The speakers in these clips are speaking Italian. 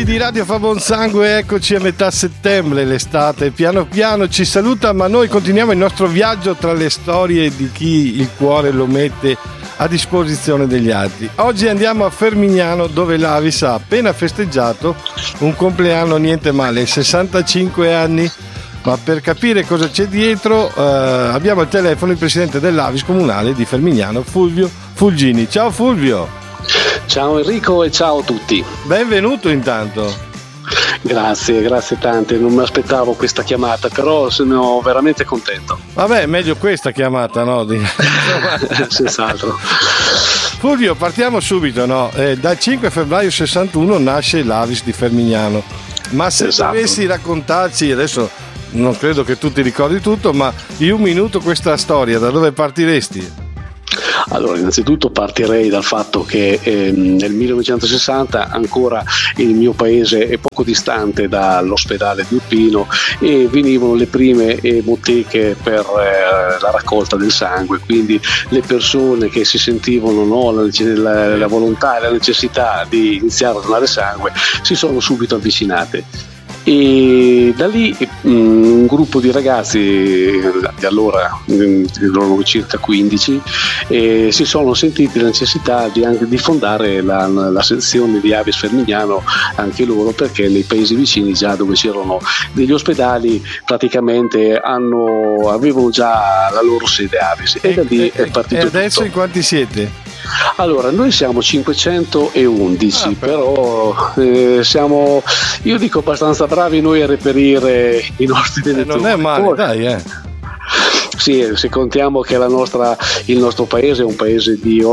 Amici di Radio Fa Buon Sangue, eccoci a metà settembre, l'estate piano piano ci saluta, ma noi continuiamo il nostro viaggio tra le storie di chi il cuore lo mette a disposizione degli altri. Oggi andiamo a Fermignano, dove l'Avis ha appena festeggiato un compleanno niente male, 65 anni. Ma per capire cosa c'è dietro abbiamo al telefono il presidente dell'Avis comunale di Fermignano, Fulvio Fulgini. Ciao Fulvio. Ciao Enrico e ciao a tutti. Benvenuto intanto. Grazie tante, non mi aspettavo questa chiamata, però sono veramente contento. Vabbè, meglio questa chiamata, no? Senz'altro. Fulvio, partiamo subito, no? Dal 5 febbraio 61 nasce l'Avis di Fermignano, ma se dovessi raccontarci, adesso non credo che tu ti ricordi tutto, ma in un minuto questa storia, da dove partiresti? Allora, innanzitutto partirei dal fatto che nel 1960 ancora il mio paese è poco distante dall'ospedale di Urbino e venivano le prime boteche per la raccolta del sangue, quindi le persone che si sentivano la volontà e la necessità di iniziare a donare sangue si sono subito avvicinate. E da lì un gruppo di ragazzi di allora, erano circa 15, si sono sentiti la necessità di fondare la sezione di Avis Fermignano anche loro, perché nei paesi vicini, già dove c'erano degli ospedali, praticamente avevano già la loro sede Avis, e da lì è partito. E adesso tutto. In quanti siete? Allora, noi siamo 511, però io dico, abbastanza bravi noi a reperire i nostri denitori. Non è male, dai. Sì, se contiamo che il nostro paese è un paese di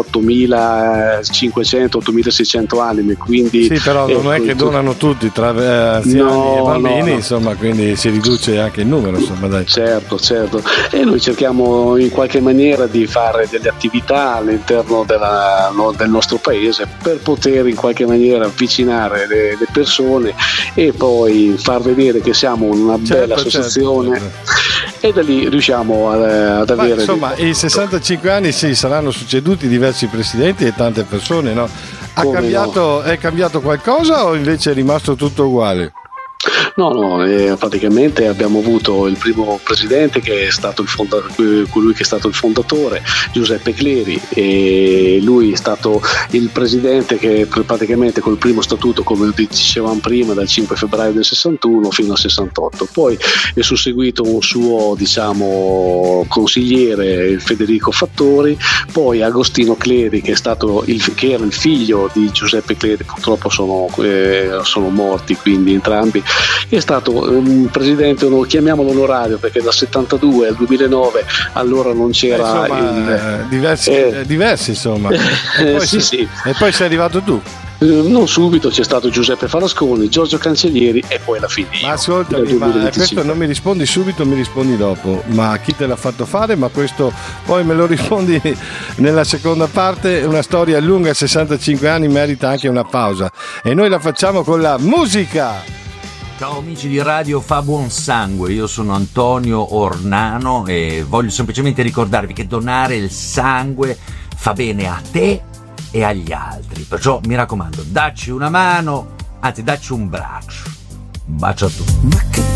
8.500-8.600 anime, quindi sì, però non è che donano tutti tra anziani e bambini, insomma, quindi si riduce anche il numero, insomma, dai. Certo, e noi cerchiamo in qualche maniera di fare delle attività all'interno del nostro paese per poter in qualche maniera avvicinare le persone e poi far vedere che siamo una bella associazione. Certo. E da lì riusciamo ad avere. Ma insomma, in 65 anni sì, saranno succeduti diversi presidenti e tante persone, no? È cambiato qualcosa o invece è rimasto tutto uguale? No, praticamente abbiamo avuto il primo presidente che è stato colui che è stato il fondatore, Giuseppe Cleri, e lui è stato il presidente che praticamente col primo statuto, come dicevamo prima, dal 5 febbraio del 61 fino al 68. Poi è susseguito un suo, consigliere, Federico Fattori, poi Agostino Cleri, che era il figlio di Giuseppe Cleri, purtroppo sono morti, quindi entrambi. È stato un presidente, chiamiamolo onorario, perché dal 72 al 2009 allora non c'era diversi insomma. Sì. E poi sei arrivato tu. Non subito, c'è stato Giuseppe Farasconi, Giorgio Cancellieri e poi alla fine io. Ma ascoltami, questo non mi rispondi subito, mi rispondi dopo. Ma chi te l'ha fatto fare? Ma questo poi me lo rispondi nella seconda parte. Una storia lunga, 65 anni, merita anche una pausa. E noi la facciamo con la musica. Ciao amici di Radio Fa Buon Sangue, io sono Antonio Ornano e voglio semplicemente ricordarvi che donare il sangue fa bene a te e agli altri, perciò mi raccomando, dacci una mano, anzi dacci un braccio. Un bacio a tutti.